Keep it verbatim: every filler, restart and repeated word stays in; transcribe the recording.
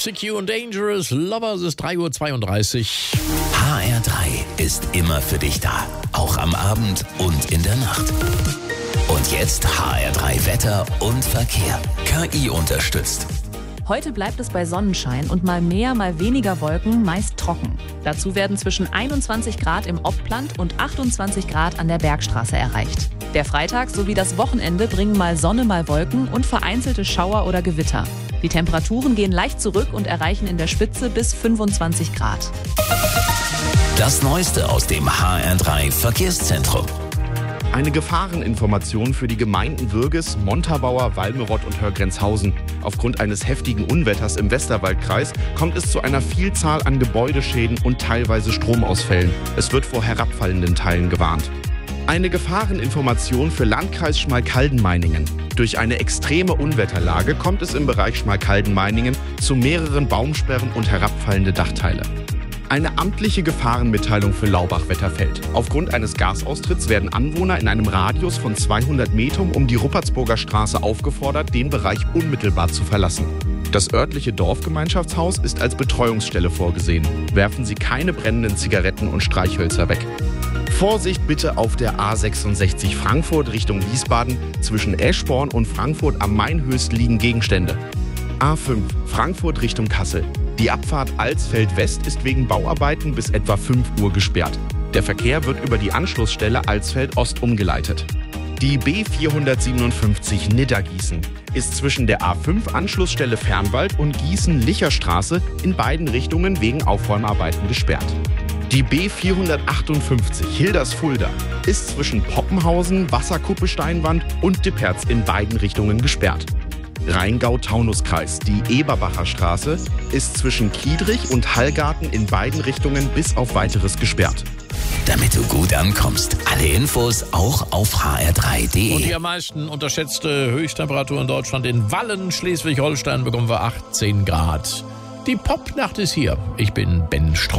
Secure and Dangerous Lovers ist drei Uhr zweiunddreißig. H R drei ist immer für dich da. Auch am Abend und in der Nacht. Und jetzt H R drei Wetter und Verkehr. K I unterstützt. Heute bleibt es bei Sonnenschein und mal mehr, mal weniger Wolken, meist trocken. Dazu werden zwischen einundzwanzig Grad im Oppland und achtundzwanzig Grad an der Bergstraße erreicht. Der Freitag sowie das Wochenende bringen mal Sonne, mal Wolken und vereinzelte Schauer oder Gewitter. Die Temperaturen gehen leicht zurück und erreichen in der Spitze bis fünfundzwanzig Grad. Das Neueste aus dem H R drei Verkehrszentrum. Eine Gefahreninformation für die Gemeinden Würges, Montabaur, Walmerott und Hörgrenzhausen. Aufgrund eines heftigen Unwetters im Westerwaldkreis kommt es zu einer Vielzahl an Gebäudeschäden und teilweise Stromausfällen. Es wird vor herabfallenden Teilen gewarnt. Eine Gefahreninformation für Landkreis Schmalkalden-Meiningen. Durch eine extreme Unwetterlage kommt es im Bereich Schmalkalden-Meiningen zu mehreren Baumsperren und herabfallende Dachteile. Eine amtliche Gefahrenmitteilung für Laubach-Wetterfeld. Aufgrund eines Gasaustritts werden Anwohner in einem Radius von zweihundert Metern um die Ruppertsburger Straße aufgefordert, den Bereich unmittelbar zu verlassen. Das örtliche Dorfgemeinschaftshaus ist als Betreuungsstelle vorgesehen. Werfen Sie keine brennenden Zigaretten und Streichhölzer weg. Vorsicht bitte auf der A sechsundsechzig Frankfurt Richtung Wiesbaden. Zwischen Eschborn und Frankfurt am Mainhöchst liegen Gegenstände. A fünf Frankfurt Richtung Kassel. Die Abfahrt Alsfeld West ist wegen Bauarbeiten bis etwa fünf Uhr gesperrt. Der Verkehr wird über die Anschlussstelle Alsfeld Ost umgeleitet. Die B vierhundertsiebenundfünfzig Nidda-Gießen ist zwischen der A fünf Anschlussstelle Fernwald und Gießen-Licherstraße in beiden Richtungen wegen Aufräumarbeiten gesperrt. Die B vierhundertachtundfünfzig Hilders-Fulda ist zwischen Poppenhausen, Wasserkuppe-Steinwand und Dippertz in beiden Richtungen gesperrt. Rheingau-Taunus-Kreis, die Eberbacher Straße, ist zwischen Kiedrich und Hallgarten in beiden Richtungen bis auf Weiteres gesperrt. Damit du gut ankommst. Alle Infos auch auf h r drei punkt d e. Und die am meisten unterschätzte Höchsttemperatur in Deutschland in Wallen, Schleswig-Holstein, bekommen wir achtzehn Grad. Die Popnacht ist hier. Ich bin Ben Strauß.